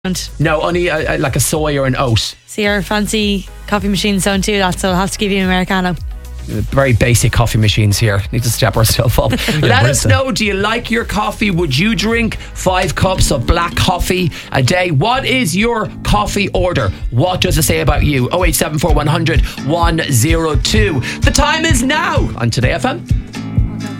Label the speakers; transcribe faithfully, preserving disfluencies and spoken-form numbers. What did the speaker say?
Speaker 1: No, only a, a, like a soy or an oat.
Speaker 2: See, our fancy coffee machines don't do that, so I'll have to give you an Americano.
Speaker 1: Very basic coffee machines here. Need to step ourselves up. Let us know, do you like your coffee? Would you drink five cups of black coffee a day? What is your coffee order? What does it say about you? oh eight seven four one hundred one oh two. The time is now on Today F M.